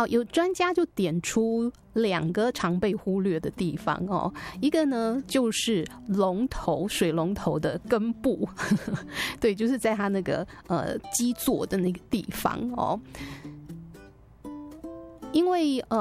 好，有专家就点出2个常被忽略的地方哦。一个呢就是水龙头的根部，对，就是在它那个基座的那个地方哦。因为